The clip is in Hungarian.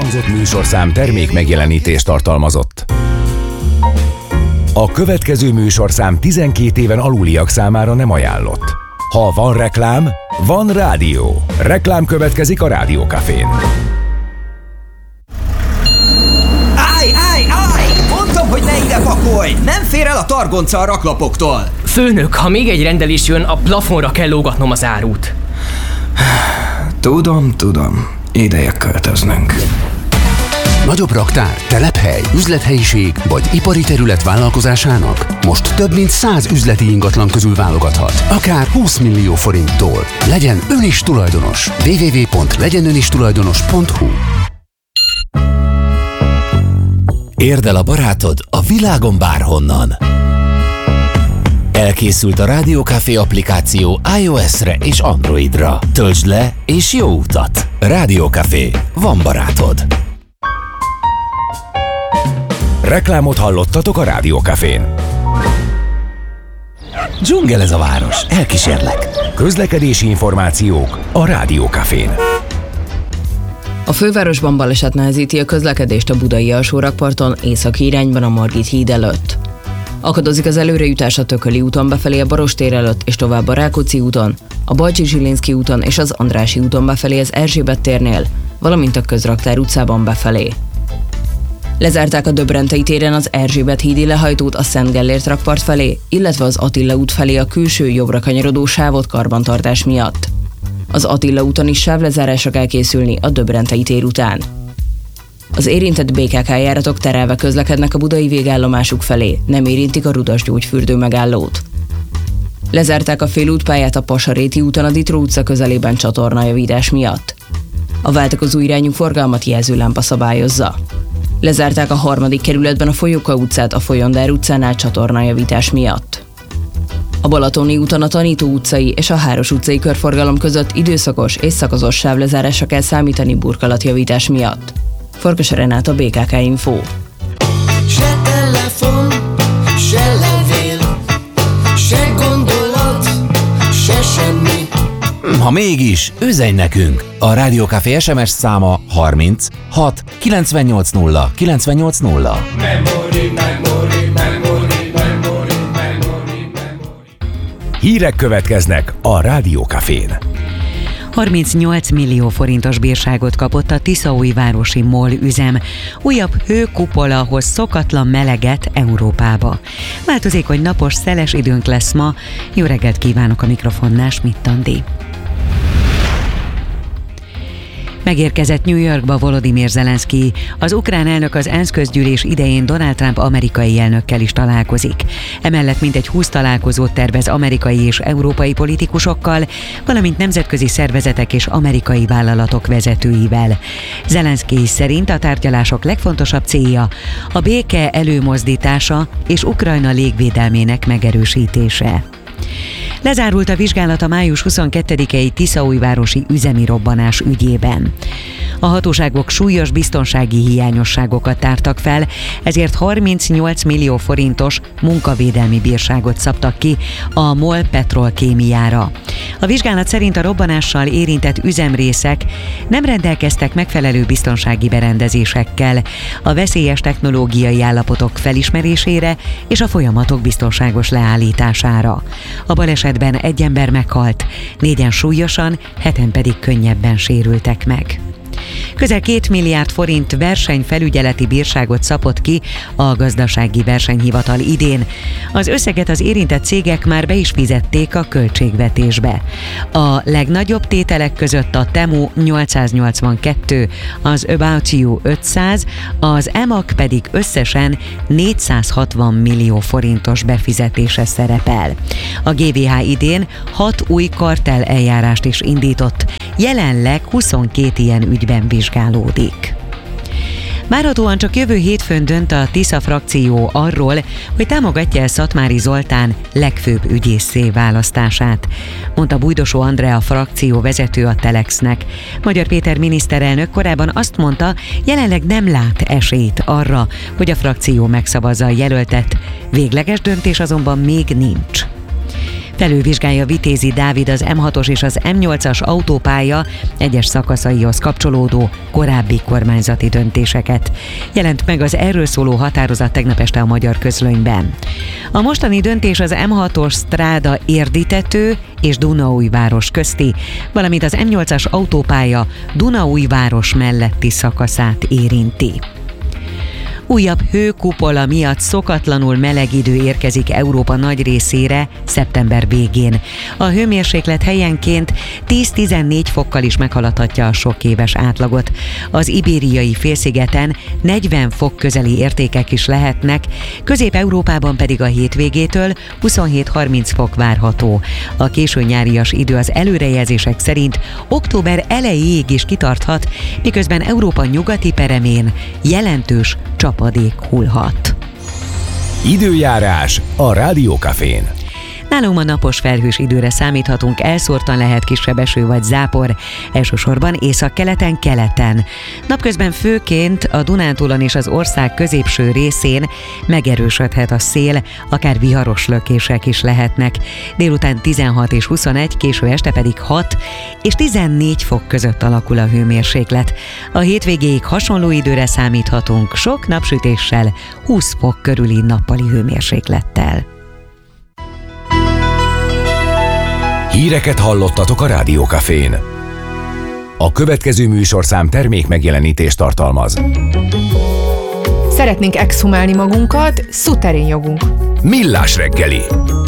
elhangzott műsorszám termék megjelenítést tartalmazott. A következő műsorszám 12 éven aluliak számára nem ajánlott. Ha van reklám, van rádió. Reklám következik a Rádió Cafén. Állj! Mondtam, hogy ne ide pakolj! Nem fér el a targonca a raklapoktól! Főnök, ha még egy rendelés jön, a plafonra kell lógatnom az árut. Tudom. Ideje költöznünk. Nagyobb raktár, telephely, üzlethelyiség vagy ipari terület vállalkozásának most több mint 100 üzleti ingatlan közül válogathat. Akár 20 millió forinttól. Legyen ön is tulajdonos. www.legyenönistulajdonos.hu. Érd el a barátod a világon bárhonnan. Elkészült a Rádió Café applikáció iOS-re és Androidra. Töltsd le és jó utat! Rádió Café. Van barátod. Reklámot hallottatok a Rádió Cafén. Dzsungel ez a város. Elkísérlek. Közlekedési információk a Rádió Cafén. A fővárosban baleset nehezíti a közlekedést a budai alsórakparton északi irányban a Margit híd előtt. Akadozik az előrejutás a Tököli úton befelé a Barostér előtt és tovább a Rákóczi úton, a Bajcsy-Zsilinszky úton és az Andrássy úton befelé az Erzsébet térnél, valamint a Közraktár utcában befelé. Lezárták a Döbrentei téren az Erzsébet hídi lehajtót a Szent Gellért rakpart felé, illetve az Attila út felé a külső jobbra kanyarodó sávot karbantartás miatt. Az Attila úton is sávlezárásra kell készülni a Döbrentei tér után. Az érintett BKK járatok terelve közlekednek a budai végállomásuk felé, nem érintik a Rudas gyógyfürdő megállót. Lezárták a félútpályát a Pasaréti úton a Ditró utca közelében csatornajavítás miatt. A váltakozó irányú forgalmat jelzőlámpa szabályozza. Lezárták a 3. kerületben a Folyóka utcát a Folyondár utcánál csatornajavítás miatt. A Balatoni úton a Tanító utcai és a Háros utcai körforgalom között időszakos és szakaszos sávlezárásra kell számítani burkolatjavítás miatt. Farkas Renát, a BKK Info. Se telefon, se levél, se gondolat, se semmi. Ha mégis, üzenj nekünk! A Rádió Café SMS száma 30 6 980 980. Memory. Hírek következnek a Rádió Cafén. 38 millió forintos bírságot kapott a tiszaújvárosi MOL üzem. Újabb hőkupola szokatlan meleget Európába. Változékony napos, szeles időnk lesz ma. Jó reggelt kívánok, a mikrofonnál Schmidt Andi. Megérkezett New Yorkba Volodymyr Zelenszky. Az ukrán elnök az ENSZ közgyűlés idején Donald Trump amerikai elnökkel is találkozik. Emellett mintegy 20 találkozót tervez amerikai és európai politikusokkal, valamint nemzetközi szervezetek és amerikai vállalatok vezetőivel. Zelenszky szerint a tárgyalások legfontosabb célja a béke előmozdítása és Ukrajna légvédelmének megerősítése. Lezárult a vizsgálat a május 22-i tiszaújvárosi üzemi robbanás ügyében. A hatóságok súlyos biztonsági hiányosságokat tártak fel, ezért 38 millió forintos munkavédelmi bírságot szabtak ki a MOL Petrolkémiára. A vizsgálat szerint a robbanással érintett üzemrészek nem rendelkeztek megfelelő biztonsági berendezésekkel, a veszélyes technológiai állapotok felismerésére és a folyamatok biztonságos leállítására. A balesetben egy ember meghalt, 4-en súlyosan, 7-en pedig könnyebben sérültek meg. Közel 2 milliárd forint versenyfelügyeleti bírságot szabott ki a Gazdasági Versenyhivatal idén. Az összeget az érintett cégek már be is fizették a költségvetésbe. A legnagyobb tételek között a Temu 882, az About You 500, az EMAG pedig összesen 460 millió forintos befizetése szerepel. A GVH idén 6 új kartel eljárást is indított, jelenleg 22 ilyen ügyben vizsgálódik. Várhatóan csak jövő hétfőn dönt a Tisza frakció arról, hogy támogatja Szatmári Zoltán legfőbb ügyésszé választását, mondta Bújdosó Andrea frakció vezető a Telexnek. Magyar Péter miniszterelnök korábban azt mondta, jelenleg nem lát esélyt arra, hogy a frakció megszavazza a jelöltet, végleges döntés azonban még nincs. Felülvizsgálja Vitézi Dávid az M6-os és az M8-as autópálya egyes szakaszaihoz kapcsolódó korábbi kormányzati döntéseket. Jelent meg az erről szóló határozat tegnap este a Magyar Közlönyben. A mostani döntés az M6-os Stráda Érditető és Dunaújváros közti, valamint az M8-as autópálya Dunaújváros melletti szakaszát érinti. Újabb hőkupola miatt szokatlanul meleg idő érkezik Európa nagy részére szeptember végén. A hőmérséklet helyenként 10-14 fokkal is meghaladhatja a sok éves átlagot. Az Ibériai félszigeten 40 fok közeli értékek is lehetnek, Közép-Európában pedig a hétvégétől 27-30 fok várható. A későnyárias idő az előrejelzések szerint október elejéig is kitarthat, miközben Európa nyugati peremén jelentős csapadék hullhat. Időjárás a Rádió Cafén. Nálunk ma napos felhős időre számíthatunk, elszórtan lehet kisebb eső vagy zápor, elsősorban északkeleten, keleten. Napközben főként a Dunántúlon és az ország középső részén megerősödhet a szél, akár viharos lökések is lehetnek. Délután 16 és 21, késő este pedig 6 és 14 fok között alakul a hőmérséklet. A hétvégéig hasonló időre számíthatunk, sok napsütéssel, 20 fok körüli nappali hőmérséklettel. Híreket hallottatok a Rádió Cafén. A következő műsorszám termék megjelenítést tartalmaz. Szeretnénk exhumálni magunkat, szuterén jogunk. Millás reggeli.